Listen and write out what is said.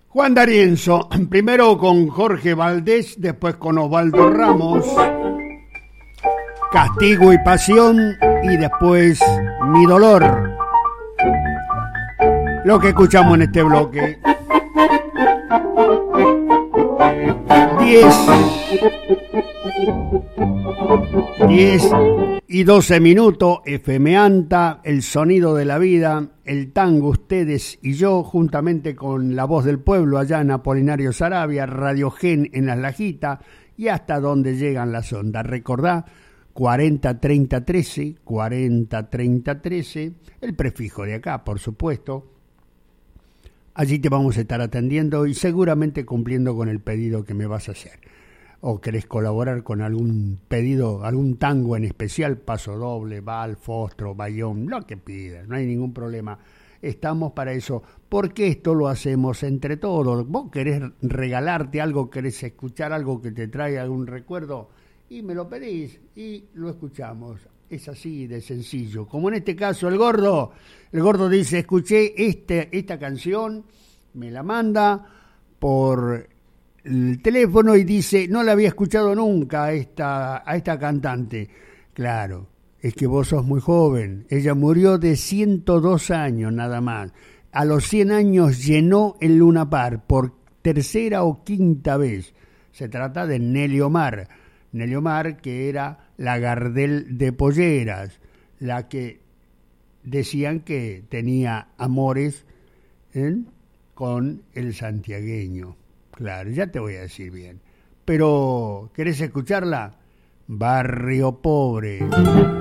Juan D'Arienzo, primero con Jorge Valdés, después con Osvaldo Ramos, Castigo y Pasión, y después Mi Dolor. Lo que escuchamos en este bloque. 10 y 12 minutos, FM Anta, el sonido de la vida, el tango, ustedes y yo, juntamente con La Voz del Pueblo allá en Apolinario Saravia, Radio Gen en Las Lajitas y hasta donde llegan las ondas. Recordá, 40 30 13, 40 30 13, el prefijo de acá, por supuesto. Allí te vamos a estar atendiendo y seguramente cumpliendo con el pedido que me vas a hacer. O querés colaborar con algún pedido, algún tango en especial, Paso Doble, Val, Fostro, Bayón, lo que pidas, no hay ningún problema. Estamos para eso, porque esto lo hacemos entre todos. Vos querés regalarte algo, querés escuchar algo que te traiga algún recuerdo, y me lo pedís y lo escuchamos. Es así de sencillo. Como en este caso el gordo dice, escuché esta canción, me la manda por el teléfono y dice, no la había escuchado nunca a esta cantante. Claro, es que vos sos muy joven. Ella murió de 102 años nada más. A los 100 años llenó el Luna Park por tercera o quinta vez. Se trata de Nelly Omar. Nelly Omar, que era la Gardel de Polleras, la que decían que tenía amores con el santiagueño. Claro, ya te voy a decir bien. Pero, ¿querés escucharla? Barrio Pobre.